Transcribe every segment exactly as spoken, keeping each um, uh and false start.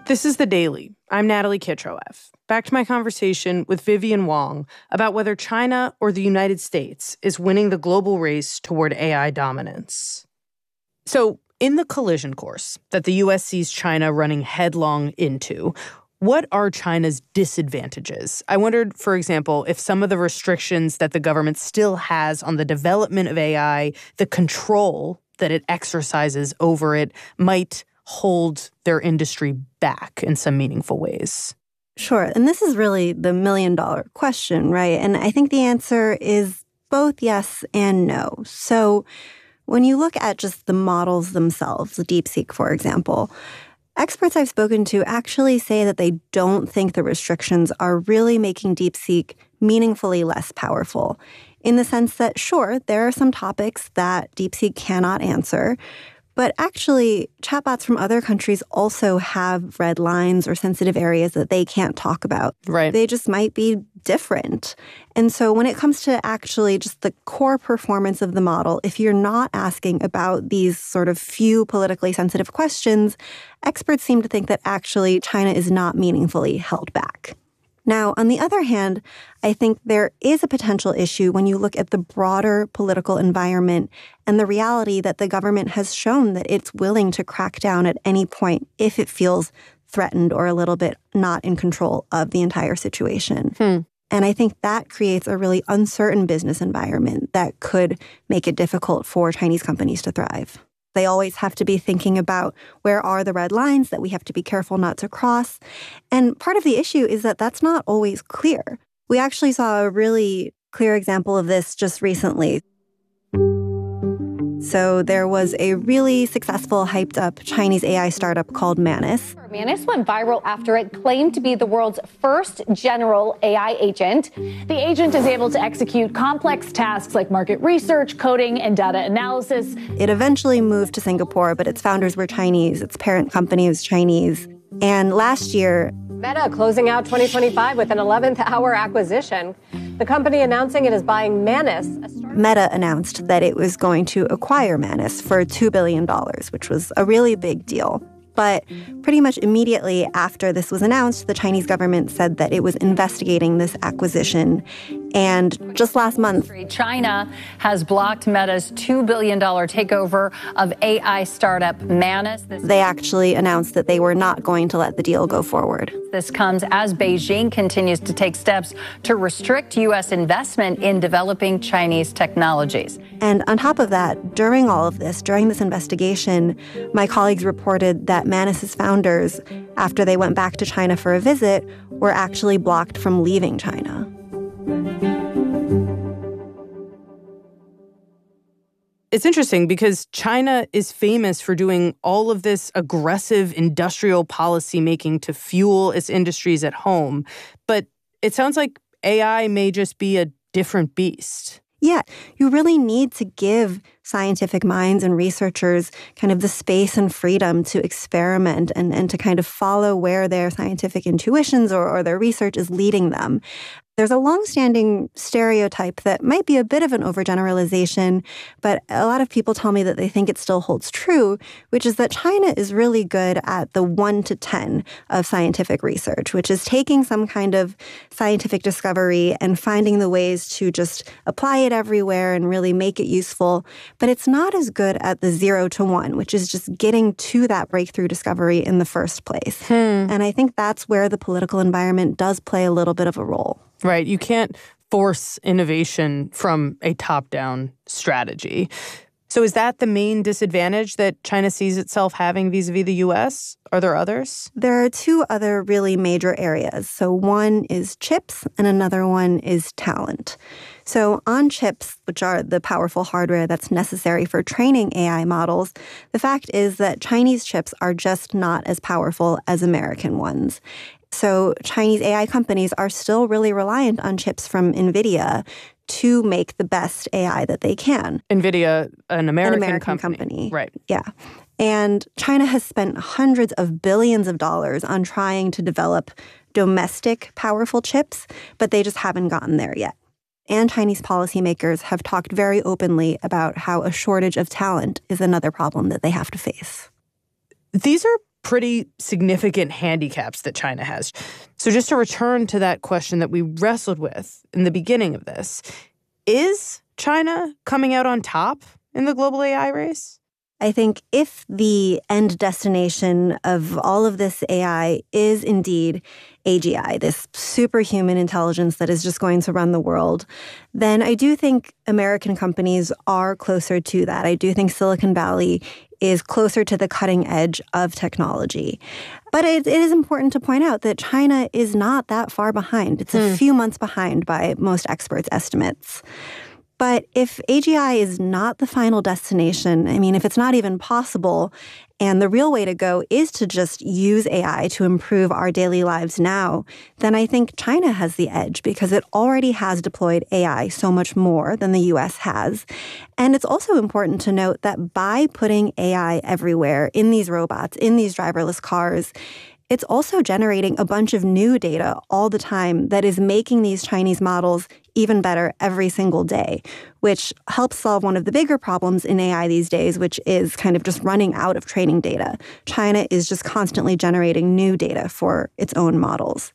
This is The Daily. I'm Natalie Kitroev. Back to my conversation with Vivian Wong about whether China or the United States is winning the global race toward A I dominance. So, in the collision course that the U S sees China running headlong into, what are China's disadvantages? I wondered, for example, if some of the restrictions that the government still has on the development of A I, the control that it exercises over it, might hold their industry back in some meaningful ways. Sure. And this is really the million-dollar question, right? And I think the answer is both yes and no. So when you look at just the models themselves, DeepSeek, for example, experts I've spoken to actually say that they don't think the restrictions are really making DeepSeek meaningfully less powerful, in the sense that, sure, there are some topics that DeepSeek cannot answer, but actually, chatbots from other countries also have red lines or sensitive areas that they can't talk about. Right. They just might be different. And so when it comes to actually just the core performance of the model, if you're not asking about these sort of few politically sensitive questions, experts seem to think that actually China is not meaningfully held back. Now, on the other hand, I think there is a potential issue when you look at the broader political environment and the reality that the government has shown that it's willing to crack down at any point if it feels threatened or a little bit not in control of the entire situation. Hmm. And I think that creates a really uncertain business environment that could make it difficult for Chinese companies to thrive. They always have to be thinking about where are the red lines that we have to be careful not to cross. And part of the issue is that that's not always clear. We actually saw a really clear example of this just recently. So there was a really successful, hyped-up Chinese A I startup called Manus. Manus went viral after it claimed to be the world's first general A I agent. The agent is able to execute complex tasks like market research, coding, and data analysis. It eventually moved to Singapore, but its founders were Chinese. Its parent company was Chinese. And last year, Meta closing out twenty twenty-five with an eleventh hour acquisition. The company announcing it is buying Manus. Meta announced that it was going to acquire Manus for two billion dollars, which was a really big deal. But pretty much immediately after this was announced, the Chinese government said that it was investigating this acquisition. And just last month, China has blocked Meta's two billion dollars takeover of A I startup Manus. They actually announced that they were not going to let the deal go forward. This comes as Beijing continues to take steps to restrict U S investment in developing Chinese technologies. And on top of that, during all of this, during this investigation, my colleagues reported that Manus's founders, after they went back to China for a visit, were actually blocked from leaving China. It's interesting because China is famous for doing all of this aggressive industrial policy making to fuel its industries at home. But it sounds like A I may just be a different beast. Yeah, you really need to give scientific minds and researchers kind of the space and freedom to experiment and, and to kind of follow where their scientific intuitions or, or their research is leading them. There's a longstanding stereotype that might be a bit of an overgeneralization, but a lot of people tell me that they think it still holds true, which is that China is really good at the one to ten of scientific research, which is taking some kind of scientific discovery and finding the ways to just apply it everywhere and really make it useful. But it's not as good at the zero to one, which is just getting to that breakthrough discovery in the first place. Hmm. And I think that's where the political environment does play a little bit of a role. Right. You can't force innovation from a top-down strategy. So is that the main disadvantage that China sees itself having vis-a-vis the U S? Are there others? There are two other really major areas. So one is chips and another one is talent. So on chips, which are the powerful hardware that's necessary for training A I models, the fact is that Chinese chips are just not as powerful as American ones. So Chinese A I companies are still really reliant on chips from NVIDIA to make the best A I that they can. NVIDIA, an American, an American company. company. Right. Yeah. And China has spent hundreds of billions of dollars on trying to develop domestic powerful chips, but they just haven't gotten there yet. And Chinese policymakers have talked very openly about how a shortage of talent is another problem that they have to face. These are pretty significant handicaps that China has. So just to return to that question that we wrestled with in the beginning of this, is China coming out on top in the global A I race? I think if the end destination of all of this A I is indeed A G I, this superhuman intelligence that is just going to run the world, then I do think American companies are closer to that. I do think Silicon Valley is closer to the cutting edge of technology. But it, it is important to point out that China is not that far behind. It's a mm. few months behind by most experts' estimates. But if A G I is not the final destination, I mean, if it's not even possible, and the real way to go is to just use A I to improve our daily lives now, then I think China has the edge because it already has deployed A I so much more than the U S has. And it's also important to note that by putting A I everywhere, in these robots, in these driverless cars, it's also generating a bunch of new data all the time that is making these Chinese models even better every single day, which helps solve one of the bigger problems in A I these days, which is kind of just running out of training data. China is just constantly generating new data for its own models.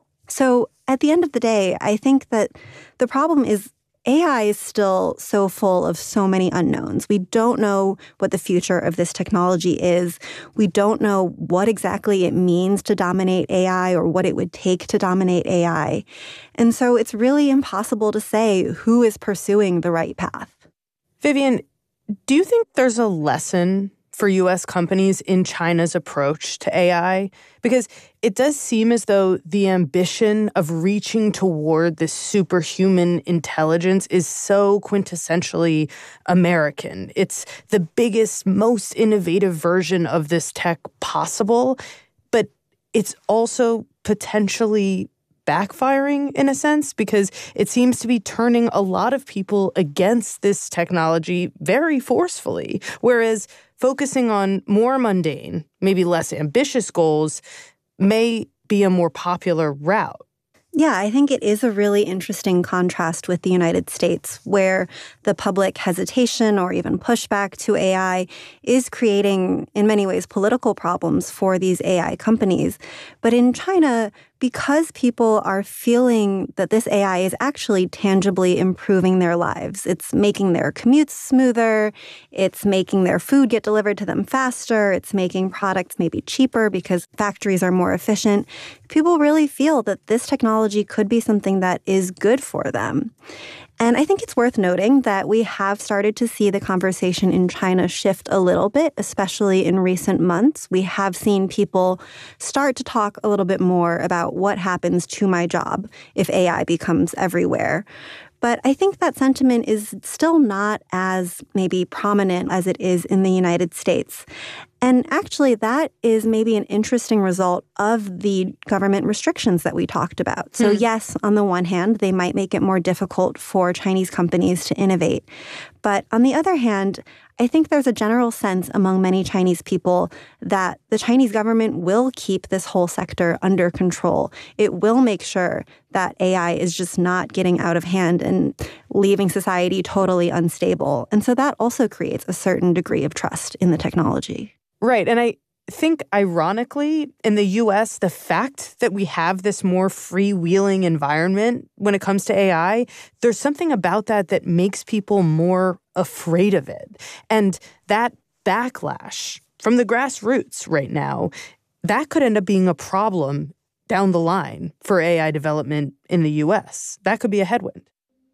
So at the end of the day, I think that the problem is A I is still so full of so many unknowns. We don't know what the future of this technology is. We don't know what exactly it means to dominate A I or what it would take to dominate A I. And so it's really impossible to say who is pursuing the right path. Vivian, do you think there's a lesson for U S companies in China's approach to A I? Because it does seem as though the ambition of reaching toward this superhuman intelligence is so quintessentially American. It's the biggest, most innovative version of this tech possible, but it's also potentially backfiring in a sense because it seems to be turning a lot of people against this technology very forcefully, whereas focusing on more mundane, maybe less ambitious goals may be a more popular route. Yeah, I think it is a really interesting contrast with the United States, where the public hesitation or even pushback to A I is creating, in many ways, political problems for these A I companies. But in China, because people are feeling that this A I is actually tangibly improving their lives, it's making their commutes smoother, it's making their food get delivered to them faster, it's making products maybe cheaper because factories are more efficient, people really feel that this technology could be something that is good for them. And I think it's worth noting that we have started to see the conversation in China shift a little bit, especially in recent months. We have seen people start to talk a little bit more about what happens to my job if A I becomes everywhere. But I think that sentiment is still not as maybe prominent as it is in the United States. And actually, that is maybe an interesting result of the government restrictions that we talked about. So mm. yes, on the one hand, they might make it more difficult for Chinese companies to innovate. But on the other hand, I think there's a general sense among many Chinese people that the Chinese government will keep this whole sector under control. It will make sure that A I is just not getting out of hand and leaving society totally unstable. And so that also creates a certain degree of trust in the technology. Right. And I think, ironically, in the U S, the fact that we have this more freewheeling environment when it comes to A I, there's something about that that makes people more afraid of it. And that backlash from the grassroots right now, that could end up being a problem down the line for A I development in the U S. That could be a headwind.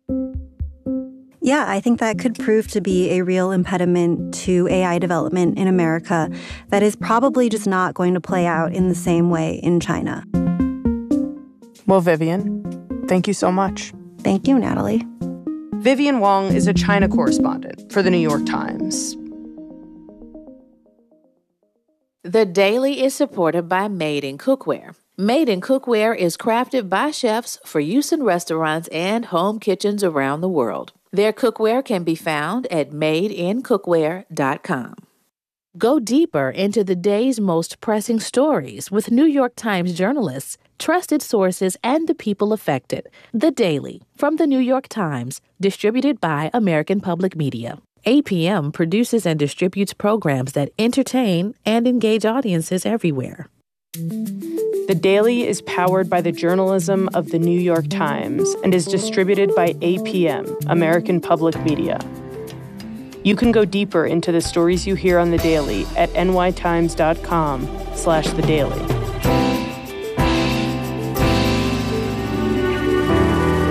Yeah, I think that could prove to be a real impediment to A I development in America that is probably just not going to play out in the same way in China. Well, Vivian, thank you so much. Thank you, Natalie. Vivian Wong is a China correspondent for The New York Times. The Daily is supported by Made in Cookware. Made in Cookware is crafted by chefs for use in restaurants and home kitchens around the world. Their cookware can be found at made in cookware dot com. Go deeper into the day's most pressing stories with New York Times journalists, trusted sources, and the people affected. The Daily from The New York Times, distributed by American Public Media. A P M produces and distributes programs that entertain and engage audiences everywhere. The Daily is powered by the journalism of the New York Times and is distributed by A P M, American Public Media. You can go deeper into the stories you hear on The Daily at nytimes.com slash The Daily.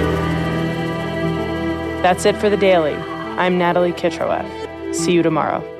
That's it for The Daily. I'm Natalie Kitroeff. See you tomorrow.